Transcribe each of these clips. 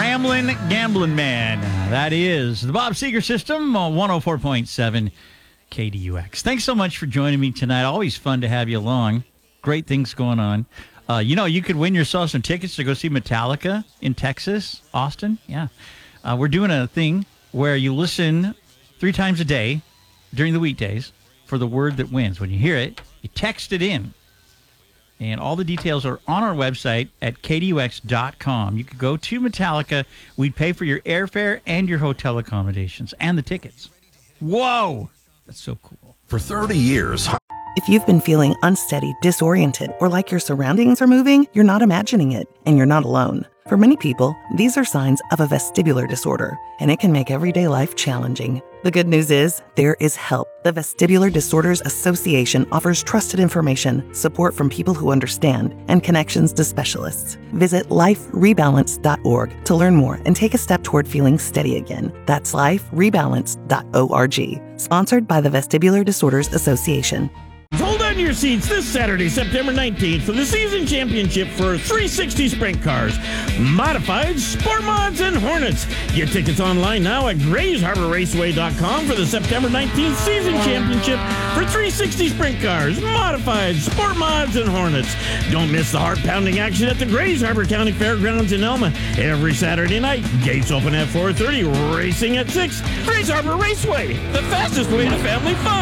Ramblin' Gamblin' Man. That is the Bob Seger System on 104.7 KDUX. Thanks so much for joining me tonight. Always fun to have you along. Great things going on. You could win yourself some tickets to go see Metallica in Texas, Austin. Yeah. We're doing a thing where you listen 3 times a day during the weekdays for the word that wins. When you hear it, you text it in. And all the details are on our website at kdux.com. You could go to Metallica. We'd pay for your airfare and your hotel accommodations and the tickets. Whoa! That's so cool. For 30 years. If you've been feeling unsteady, disoriented, or like your surroundings are moving, you're not imagining it, and you're not alone. For many people, these are signs of a vestibular disorder, and it can make everyday life challenging. The good news is, there is help. The Vestibular Disorders Association offers trusted information, support from people who understand, and connections to specialists. Visit liferebalance.org to learn more and take a step toward feeling steady again. That's liferebalance.org. Sponsored by the Vestibular Disorders Association. Hold on to your seats this Saturday, September 19th for the season championship for 360 Sprint Cars, Modified, Sport Mods, and Hornets. Get tickets online now at GraysHarborRaceway.com for the September 19th season championship for 360 Sprint Cars, Modified, Sport Mods, and Hornets. Don't miss the heart-pounding action at the Grays Harbor County Fairgrounds in Elma every Saturday night. Gates open at 4:30, racing at 6. Grays Harbor Raceway, the fastest way to family fun.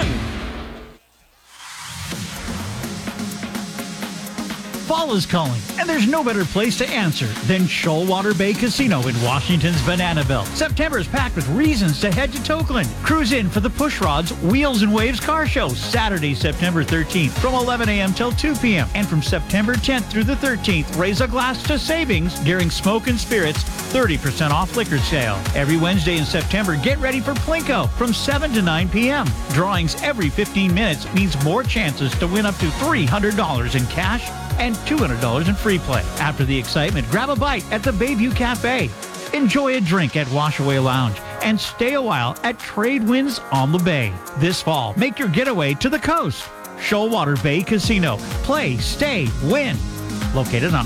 Fall is calling, and there's no better place to answer than Shoalwater Bay Casino in Washington's Banana Belt. September is packed with reasons to head to Tokeland. Cruise in for the Push Rods Wheels and Waves Car Show, Saturday, September 13th from 11 a.m. till 2 p.m. And from September 10th through the 13th, raise a glass to savings during Smoke and Spirits 30% off liquor sale. Every Wednesday in September, get ready for Plinko from 7 to 9 p.m. Drawings every 15 minutes means more chances to win up to $300 in cash and $200 in free play. After the excitement, grab a bite at the Bayview Cafe. Enjoy a drink at Washaway Lounge and stay a while at Trade Winds on the Bay. This fall, make your getaway to the coast. Shoalwater Bay Casino. Play, stay, win. Located on